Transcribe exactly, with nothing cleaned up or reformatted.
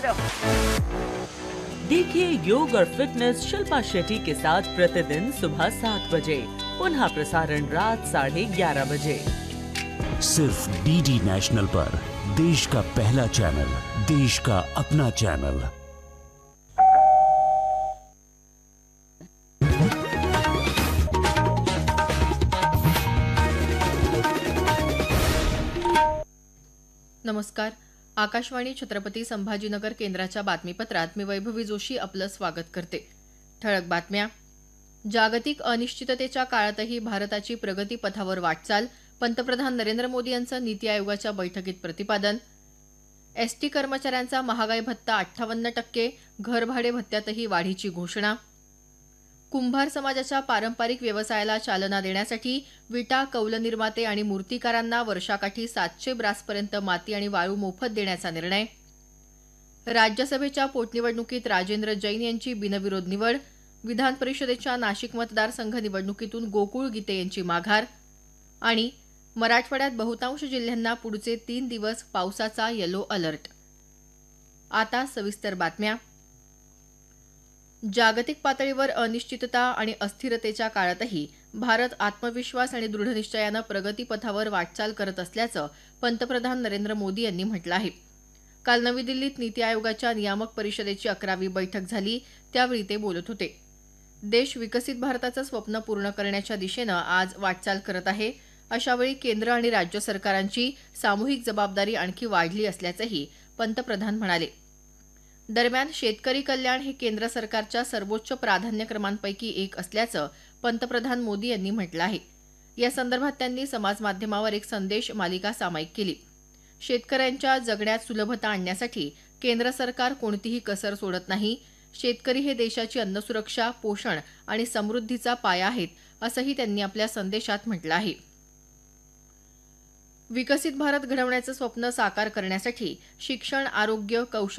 देखिए योग और फिटनेस शिल्पा शेट्टी के साथ प्रतिदिन सुबह सात बजे, पुनः प्रसारण रात साढ़े ग्यारह बजे। सिर्फ डीडी नेशनल पर, देश का पहला चैनल, देश का अपना चैनल। नमस्कार, आकाशवाणी छत्रपती संभाजीनगर केंद्राच्या बातमीपत्रात मी वैभवी जोशी आपलं स्वागत करते। ठळक बातम्या। जागतिक अनिश्चिततेच्या काळातही भारताची प्रगती पथावर वाटचाल, पंतप्रधान नरेंद्र मोदी यांचं नीती आयोगाच्या बैठकीत प्रतिपादन। एसटी कर्मचाऱ्यांचा महागाई भत्ता अठ्ठावन्न टक्के, घरभाडे भत्त्यातही वाढीची घोषणा। कुंभार समाजाच्या पारंपरिक व्यवसायाला चालना देण्यासाठी विटा, कौल निर्माते आणि मूर्तिकारांना वर्षाकाठी सातशे ब्रासपर्यंत माती आणि वाळू मोफत देण्याचा निर्णय। राज्यसभेच्या पोटनिवडणुकीत राजेंद्र जैन यांची बिनविरोध निवड, विधान परिषदेच्या नाशिक मतदारसंघ निवडणुकीतून गोकुळ गीते यांची माघार आणि मराठवाड्यात बहुतांश जिल्ह्यांना पुढचे तीन दिवस पावसाचा येलो अलर्ट। आता सविस्तर बातम्या। जागतिक पातळीवर अनिश्चितता आणि अस्थिरतेच्या काळातही भारत आत्मविश्वास आणि दृढनिश्चयानं प्रगतीपथावर वाटचाल करत असल्याचं पंतप्रधान नरेंद्र मोदी यांनी म्हटलं आहे। काल नवी दिल्लीत नीती आयोगाच्या नियामक परिषदेची अकरावी बैठक झाली, त्यावेळी ते बोलत होते। देश विकसित भारताचं स्वप्न पूर्ण करण्याच्या दिशेनं आज वाटचाल करत आहे। अशावेळी केंद्र आणि राज्य सरकारांची सामूहिक जबाबदारी आणखी वाढली असल्याचंही पंतप्रधान म्हणाले। दरम्यान शेतकरी कल्याण हे केंद्र सरकारच्या सर्वोच्च प्राधान्यक्रमांपैकी एक असल्याचं पंतप्रधान मोदी यांनी म्हटलं आहे। या संदर्भात त्यांनी समाज माध्यमावर एक संदेश मालिका सामायिक केली। शेतकऱ्यांच्या जगण्यात सुलभता आणण्यासाठी केंद्र सरकार कोणतीही कसर सोडत नाही। शेतकरी हे देशाची अन्नसुरक्षा, पोषण आणि समृद्धीचा पाया आहेत, असंही त्यांनी आपल्या संदेशात म्हटलं आहे। विकसित भारत घडवण्याचं स्वप्न साकार करण्यासाठी शिक्षण, आरोग्य, कौशल्य